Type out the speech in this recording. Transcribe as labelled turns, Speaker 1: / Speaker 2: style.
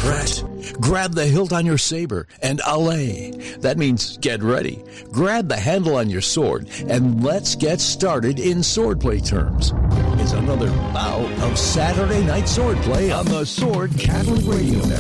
Speaker 1: Brett, grab the hilt on your saber and allay. That means get ready. Grab the handle on your sword and let's get started in swordplay terms. It's another bout of Saturday Night Swordplay on the Sword Catholic Radio Network.